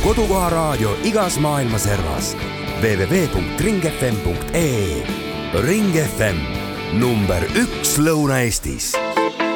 kodukoha raadio igas maailma servas. www.ringfm.ee. Ring FM, number 1 Lõuna-Eestis.